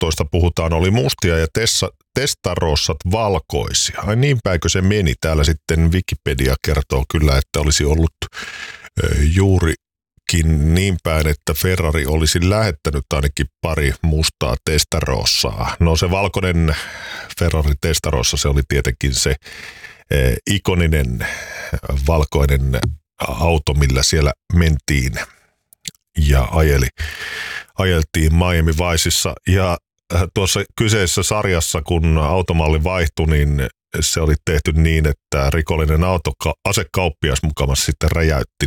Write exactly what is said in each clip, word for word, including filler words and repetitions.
autoista puhutaan, oli mustia ja Tessa, Testarossat valkoisia. Ai niin päinkö se meni? Täällä sitten Wikipedia kertoo kyllä, että olisi ollut juurikin niin päin, että Ferrari olisi lähettänyt ainakin pari mustaa Testarossaa. No se valkoinen Ferrari Testarossa, se oli tietenkin se eh, ikoninen valkoinen auto, millä siellä mentiin ja ajeli, ajeltiin Miami Viceissa. Ja tuossa kyseisessä sarjassa, kun automalli vaihtui, niin se oli tehty niin, että rikollinen auto, asekauppias mukavasti sitten räjäytti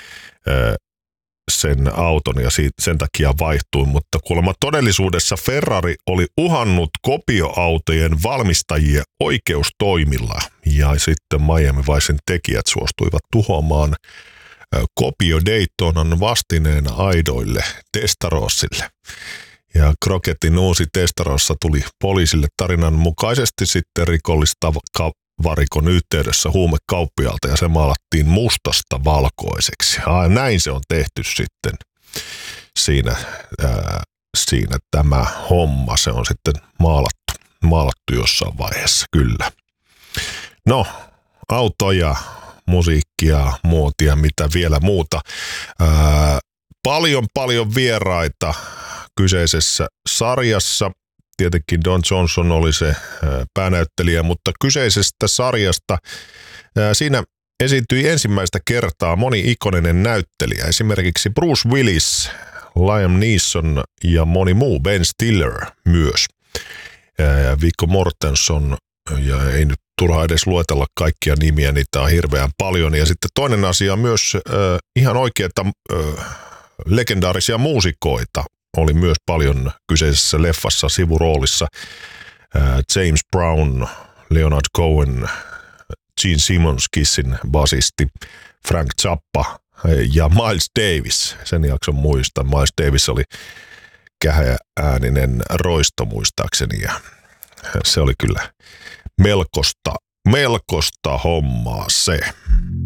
sen auton ja siitä, sen takia vaihtui. Mutta kuulemma todellisuudessa Ferrari oli uhannut kopioautojen valmistajia oikeustoimilla ja sitten Miami Vicen tekijät suostuivat tuhoamaan kopio Daytonan vastineen aidoille Testarossille. Ja Crocettin uusi Testarossa tuli poliisille tarinan mukaisesti sitten rikollistavarikon yhteydessä huumekauppialta ja se maalattiin mustasta valkoiseksi. Ja näin se on tehty sitten siinä, ää, siinä tämä homma. Se on sitten maalattu, maalattu jossain vaiheessa, kyllä. No, autoja, musiikkia, muotia, mitä vielä muuta. Ää, paljon, paljon vieraita kyseisessä sarjassa. Tietenkin Don Johnson oli se päänäyttelijä, mutta kyseisestä sarjasta siinä esiintyi ensimmäistä kertaa moni ikoninen näyttelijä. Esimerkiksi Bruce Willis, Liam Neeson ja moni muu, Ben Stiller myös. Viggo Mortensen, ja ei nyt turha edes luetella kaikkia nimiä, niitä on hirveän paljon. Ja sitten toinen asia myös äh, ihan oikeita äh, legendaarisia muusikoita oli myös paljon kyseisessä leffassa sivuroolissa. James Brown, Leonard Cohen, Gene Simmons, Kissin basisti, Frank Zappa ja Miles Davis. Sen jakson muistan. Miles Davis oli käheääninen roisto muistaakseni ja se oli kyllä melkoista, melkoista hommaa se.